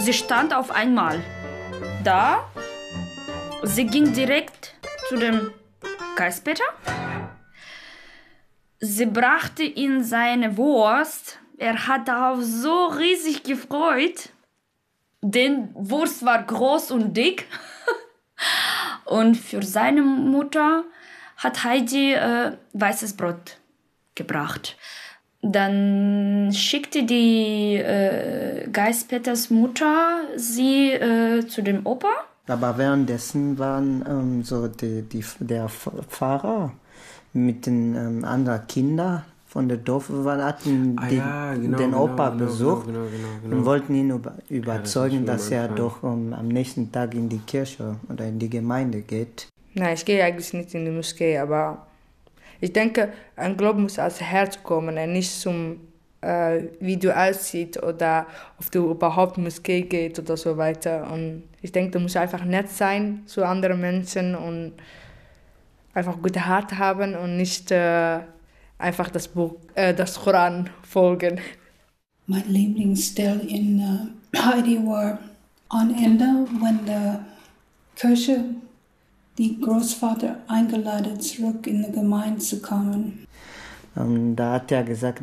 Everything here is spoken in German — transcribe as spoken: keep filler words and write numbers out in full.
Sie stand auf einmal da. Sie ging direkt zu dem Geistpeter. Sie brachte ihm seine Wurst. Er hat darauf so riesig gefreut. Denn Wurst war groß und dick. Und für seine Mutter hat Heidi äh, weißes Brot gebracht. Dann schickte die äh, Geistpeters Mutter sie äh, zu dem Opa. Aber währenddessen waren ähm, so die, die, der Pfarrer mit den ähm, anderen Kindern von der Dorf hatten ah, den, ja, genau, den genau, Opa genau, besucht genau, genau, genau. und wollten ihn über, überzeugen, ja, das dass er Anfang. doch um, am nächsten Tag in die Kirche oder in die Gemeinde geht. Nein, ich gehe eigentlich nicht in die Moschee, aber ich denke, ein Glauben muss aus dem Herz kommen und nicht zum, äh, wie du aussiehst oder ob du überhaupt in die Moschee gehst oder so weiter. Und ich denke, du musst einfach nett sein zu anderen Menschen und einfach gute Hart haben und nicht äh, einfach das Buch, äh, das Koran folgen. Mein Lieblingsstelle in uh, Heidi war am Ende, wenn die Kirche die Großvater eingeladen, zurück in die Gemeinde zu kommen. Und da hat er gesagt,